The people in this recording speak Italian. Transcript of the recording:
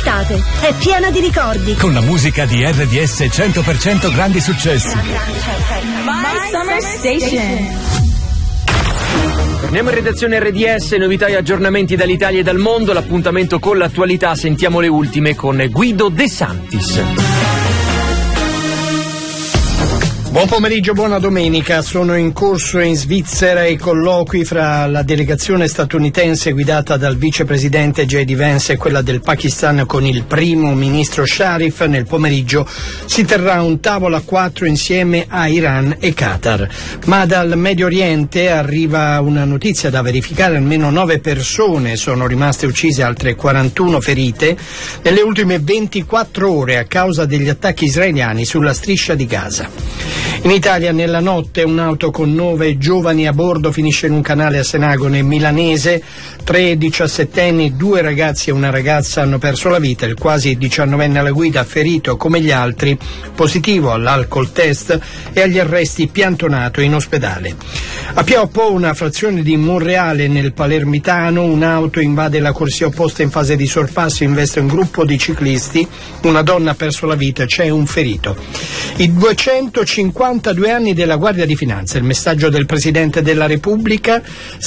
L'estate è piena di ricordi. Con la musica di RDS 100% grandi successi. My Summer Station. Torniamo in redazione RDS, novità e aggiornamenti dall'Italia e dal mondo, l'appuntamento con l'attualità, sentiamo le ultime con Guido De Santis. Buon pomeriggio, buona domenica. Sono in corso in Svizzera i colloqui fra la delegazione statunitense guidata dal vicepresidente J.D. Vance e quella del Pakistan con il primo ministro Sharif. Nel pomeriggio si terrà un tavolo a 4 insieme a Iran e Qatar. Ma dal Medio Oriente arriva una notizia da verificare: almeno 9 persone sono rimaste uccise, altre 41 ferite nelle ultime 24 ore a causa degli attacchi israeliani sulla striscia di Gaza. In Italia nella notte un'auto con 9 giovani a bordo finisce in un canale a Senagone milanese. 3 diciassettenni, 2 ragazzi e una ragazza hanno perso la vita. Il quasi 19enne alla guida, ferito come gli altri, positivo all'alcol test e agli arresti, piantonato in ospedale. A Pioppo, una frazione di Monreale nel Palermitano, un'auto invade la corsia opposta in fase di sorpasso, investe un gruppo di ciclisti, una donna ha perso la vita, c'è un ferito. I 252 anni della Guardia di Finanza, il messaggio del Presidente della Repubblica: